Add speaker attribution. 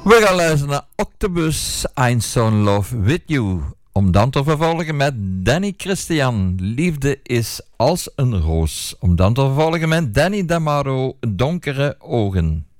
Speaker 1: We gaan luisteren naar Octopus, I'm So in Love With You. Om dan te vervolgen met Danny Christian, Liefde is als een roos. Om dan te vervolgen met Danny Damaro, Donkere ogen.